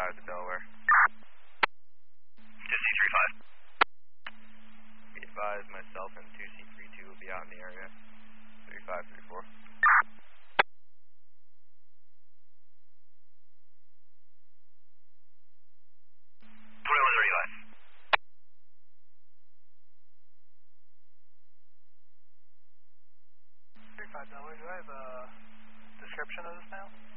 35 to Delaware. Be advised, myself and 2C32 will be out in the area. 3534. 35 Delaware, do I have a description of this now?